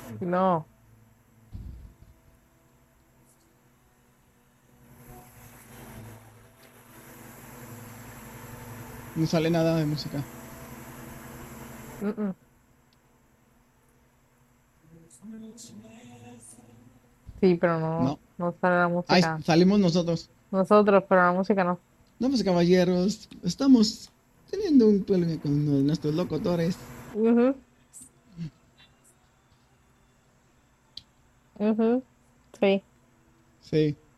No. No sale nada de música. Mm, mm. Sí, pero no, No. no sale la Ahí música. salimos nosotros. Nosotros, pero la música no. Damas y caballeros, estamos teniendo un problema con uno de nuestros locutores. Ujú, ujú. Sí. Sí.